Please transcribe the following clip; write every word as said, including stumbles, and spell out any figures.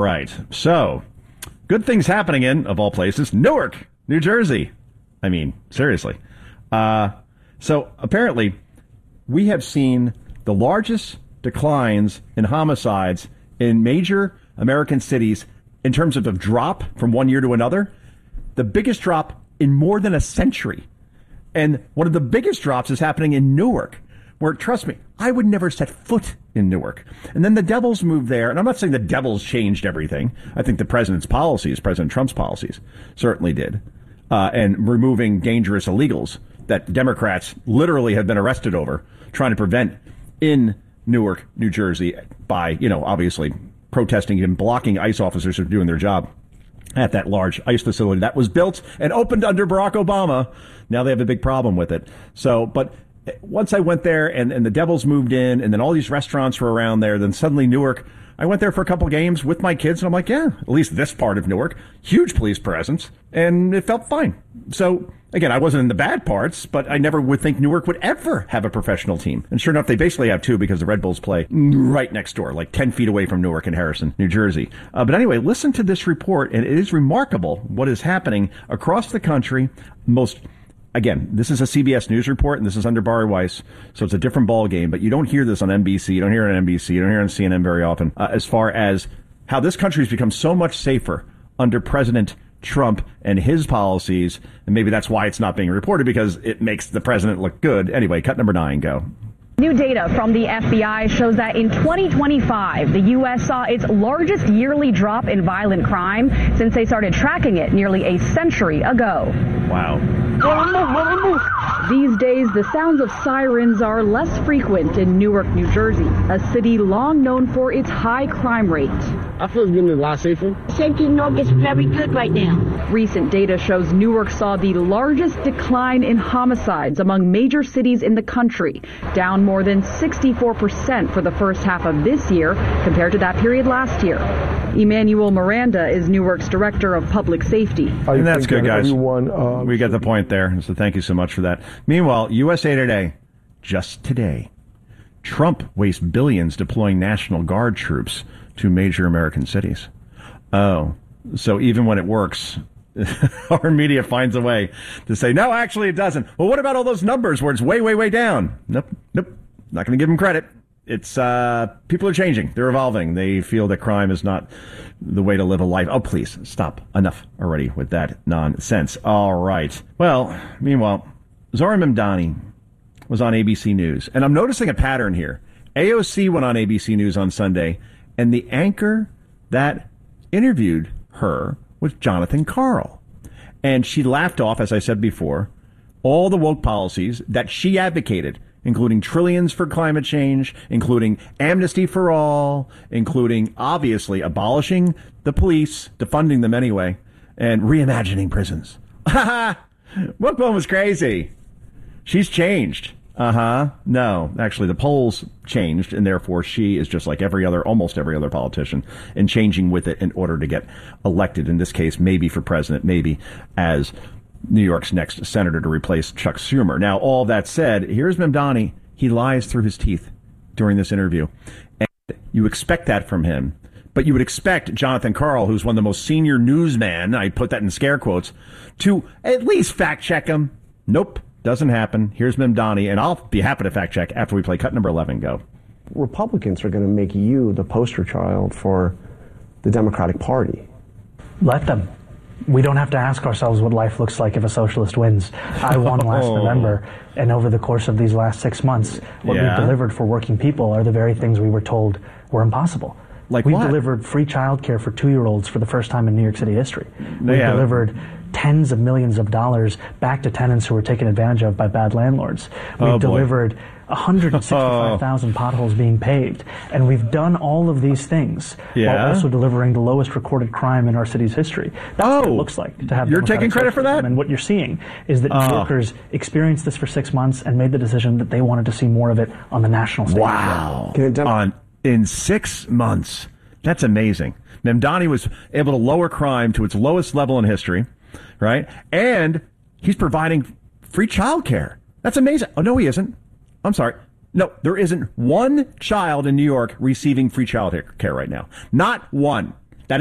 Right. So, good things happening in, of all places, Newark, New Jersey. I mean, seriously. Uh, so, apparently, we have seen the largest declines in homicides in major American cities in terms of a drop from one year to another. The biggest drop in more than a century. And one of the biggest drops is happening in Newark, where, trust me, I would never set foot in Newark. And then the Devils moved there. And I'm not saying the Devils changed everything. I think the president's policies, President Trump's policies, certainly did. Uh, and removing dangerous illegals that Democrats literally have been arrested over, trying to prevent in Newark, New Jersey, by, you know, obviously protesting and blocking ICE officers from doing their job at that large ICE facility that was built and opened under Barack Obama. Now they have a big problem with it. So, but once I went there and, and the Devils moved in and then all these restaurants were around there, then suddenly Newark, I went there for a couple of games with my kids and I'm like, yeah, at least this part of Newark, huge police presence, and it felt fine. So, again, I wasn't in the bad parts, but I never would think Newark would ever have a professional team. And sure enough, they basically have two because the Red Bulls play right next door, like ten feet away from Newark and Harrison, New Jersey. Uh, but anyway, listen to this report, and it is remarkable what is happening across the country. Most, again, this is a C B S News report, and this is under Bari Weiss, so it's a different ball game. But you don't hear this on N B C, you don't hear it on N B C, you don't hear it on C N N very often, uh, as far as how this country has become so much safer under President Trump and his policies, and maybe that's why it's not being reported, because it makes the president look good. Anyway, cut number nine, go. New data from the F B I shows that in twenty twenty-five, the U S saw its largest yearly drop in violent crime since they started tracking it nearly a century ago. Wow. These days, the sounds of sirens are less frequent in Newark, New Jersey, a city long known for its high crime rate. I feel it's getting a lot safer. Safety in Newark is very good right now. Recent data shows Newark saw the largest decline in homicides among major cities in the country, down more than sixty-four percent for the first half of this year compared to that period last year. Emmanuel Miranda is Newark's Director of Public Safety. And that's good, guys. Everyone, uh, we get the point there, so thank you so much for that. Meanwhile, U S A Today, just today, Trump wastes billions deploying National Guard troops to major American cities. Oh, so even when it works, our media finds a way to say, no, actually it doesn't. Well, what about all those numbers where it's way, way, way down? Nope, nope, not going to give him credit. It's, uh, people are changing. They're evolving. They feel that crime is not the way to live a life. Oh, please, stop. Enough already with that nonsense. All right. Well, meanwhile, Zohran Mamdani was on A B C News. And I'm noticing a pattern here. A O C went on A B C News on Sunday, and the anchor that interviewed her was Jonathan Karl. And she laughed off, as I said before, all the woke policies that she advocated, including trillions for climate change, including amnesty for all, including, obviously, abolishing the police, defunding them anyway, and reimagining prisons. Ha ha! Woke one was crazy. She's changed. Uh-huh. No, actually, the polls changed, and therefore she is just like every other, almost every other politician, and changing with it in order to get elected, in this case, maybe for president, maybe as New York's next senator to replace Chuck Schumer. Now, all that said, here's Mamdani. He lies through his teeth during this interview. And you expect that from him. But you would expect Jonathan Karl, who's one of the most senior newsmen, I put that in scare quotes, to at least fact check him. Nope, doesn't happen. Here's Mamdani, and I'll be happy to fact check after we play cut number eleven. Go. Republicans are going to make you the poster child for the Democratic Party. Let them. We don't have to ask ourselves what life looks like if a socialist wins. I won last oh. November, and over the course of these last six months, what yeah. we've delivered for working people are the very things we were told were impossible. Like We've what? delivered free childcare for two-year-olds for the first time in New York City history. We've yeah. delivered tens of millions of dollars back to tenants who were taken advantage of by bad landlords. We've oh, delivered one hundred sixty-five thousand potholes being paved. And we've done all of these things yeah. while also delivering the lowest recorded crime in our city's history. That's oh, what it looks like to have You're Democratic taking credit for that? And what you're seeing is that oh. New Yorkers experienced this for six months and made the decision that they wanted to see more of it on the national stage. Wow. On, in six months. That's amazing. Mamdani was able to lower crime to its lowest level in history, right? And he's providing free child care. That's amazing. Oh, no, he isn't. I'm sorry. No, there isn't one child in New York receiving free child care right now. Not one.